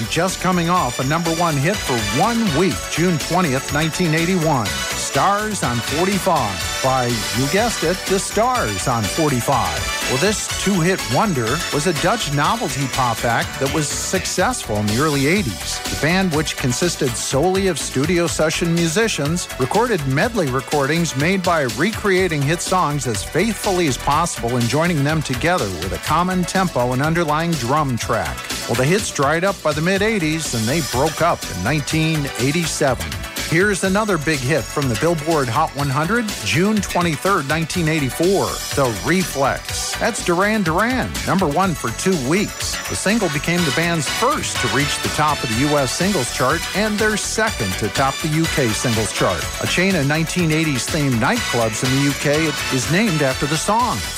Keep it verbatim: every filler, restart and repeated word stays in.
just coming off a number one hit for one week, June twentieth, nineteen eighty-one. Stars on forty-five by, you guessed it, the Stars on forty-five. Well, this two-hit wonder was a Dutch novelty pop act that was successful in the early eighties. The band, which consisted solely of studio session musicians, recorded medley recordings made by recreating hit songs as faithfully as possible and joining them together with a common tempo and underlying drum track. Well, the hits dried up by the mid-eighties and they broke up in nineteen eighty-seven. Here's another big hit from the Billboard Hot one hundred, June twenty-third, nineteen eighty-four, The Reflex. That's Duran Duran, number one for two weeks. The single became the band's first to reach the top of the U S singles chart and their second to top the U K singles chart. A chain of nineteen eighties themed nightclubs in the U K is named after the song.